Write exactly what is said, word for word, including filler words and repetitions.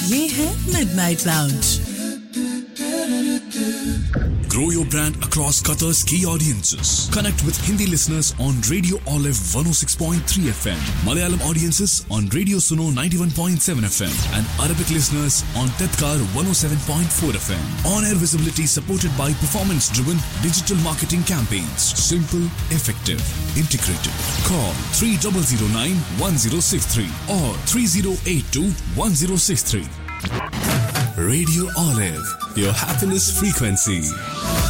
ये है midnight lounge. Grow your brand across Qatar's key audiences. Connect with Hindi listeners on Radio Olive one oh six point three F M, Malayalam audiences on Radio Suno ninety-one point seven F M, and Arabic listeners on Tedkar one oh seven point four F M. On-air visibility supported by performance-driven digital marketing campaigns. Simple, effective, integrated. Call three zero zero nine one zero six three or three zero eight two one zero six three. Radio Olive, your happiness frequency.